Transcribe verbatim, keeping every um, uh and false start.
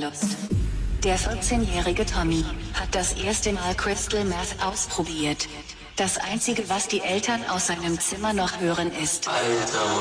Gedächtnisverlust. Der vierzehnjährige Tommy hat das erste Mal Crystal Meth ausprobiert. Das Einzige, was die Eltern aus seinem Zimmer noch hören, ist: Alter